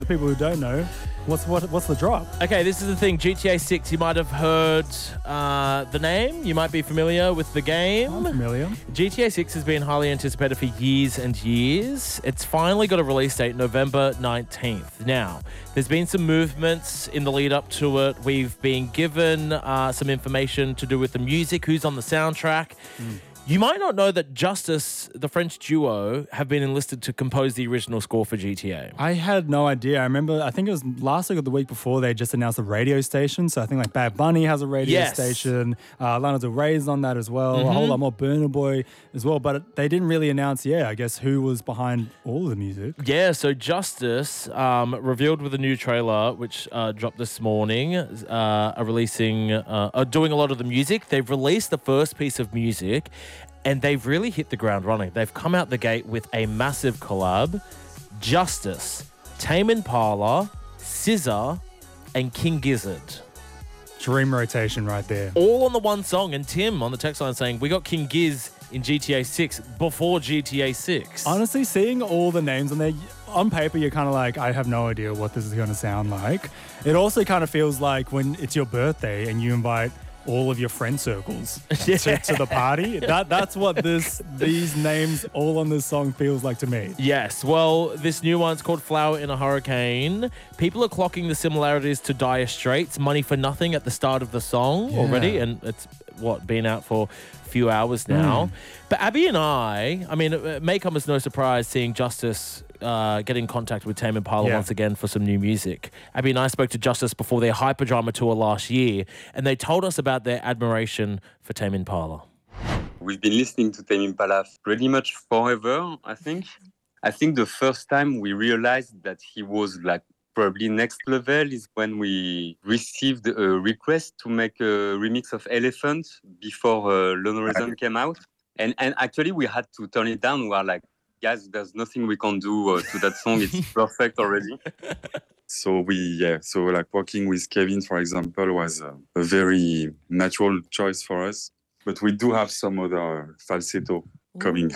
The people who don't know, what's the drop? Okay, this is the thing. GTA 6, you might have heard the name. You might be familiar with the game. I'm familiar. GTA 6 has been highly anticipated for years and years. It's finally got a release date, November 19th. Now, there's been some movements in the lead up to it. We've been given some information to do with the music, who's on the soundtrack. You might not know that Justice, the French duo, have been enlisted to compose the original score for GTA. I had no idea. I remember, I think it was last week or the week before, they just announced a radio station. So I think like Bad Bunny has a radio station. Lana Del Rey's on that as well. A whole lot more. Burna Boy as well. But they didn't really announce, I guess, who was behind all of the music. Yeah, so Justice revealed with a new trailer, which dropped this morning, are doing a lot of the music. They've released the first piece of music, and they've really hit the ground running. They've come out the gate with a massive collab. Justice, Tame Impala, SZA, and King Gizzard. Dream rotation right there. All on the one song. And Tim on the text line saying, we got King Giz in GTA 6 before GTA 6. Honestly, seeing all the names on there, on paper, you're kind of like, I have no idea what this is going to sound like. It also kind of feels like when it's your birthday and you invite all of your friend circles to the party. That's what these names all on this song feels like to me. Yes, well, this new one's called Flower in a Hurricane. People are clocking the similarities to Dire Straits, Money for Nothing at the start of the song already, and it's been out for a few hours now. But Abby and I mean, it may come as no surprise seeing Justice get in contact with Tame Impala once again for some new music. Abby and I spoke to Justice before their Hyperdrama tour last year, and they told us about their admiration for Tame Impala. We've been listening to Tame Impala pretty much forever, I think. I think the first time we realized that he was like probably next level is when we received a request to make a remix of Elephant before Lone Reason came out. And actually we had to turn it down. We were like, guys, there's nothing we can do to that song. It's perfect already. So like working with Kevin, for example, was a very natural choice for us. But we do have some other falsetto coming.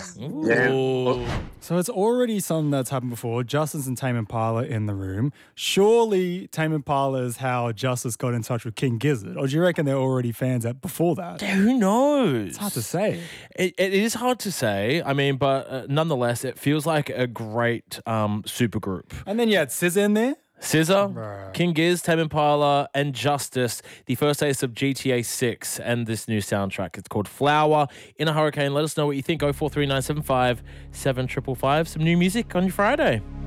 So it's already something that's happened before. Justice and Tame Impala in the room. Surely Tame Impala is how Justice got in touch with King Gizzard. Or do you reckon they're already fans before that? Yeah, who knows? It's hard to say. It is hard to say. I mean, but nonetheless, it feels like a great supergroup. And then it's SZA in there. SZA, King Giz, Tame Impala, and Justice, the first taste of GTA 6 and this new soundtrack. It's called Flower in a Hurricane. Let us know what you think. 043975 7555. Some new music on your Friday.